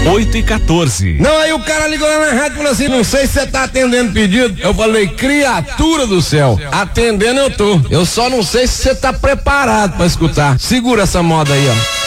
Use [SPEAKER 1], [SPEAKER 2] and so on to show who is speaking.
[SPEAKER 1] 8h14.
[SPEAKER 2] Não, aí o cara ligou lá na rádio e falou assim: não sei se você tá atendendo pedido. Eu falei: criatura do céu, atendendo eu tô. Eu só não sei se você tá preparado pra escutar. Segura essa moda aí, ó.